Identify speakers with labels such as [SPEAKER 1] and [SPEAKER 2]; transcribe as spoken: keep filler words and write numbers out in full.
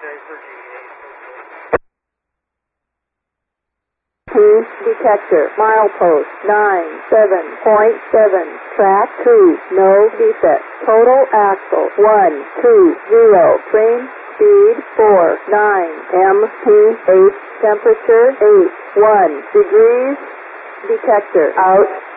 [SPEAKER 1] Two detector, milepost nine seven point seven, track two, no defect, total axle one two zero, train speed four nine, M P H, temperature eight one degrees, detector out.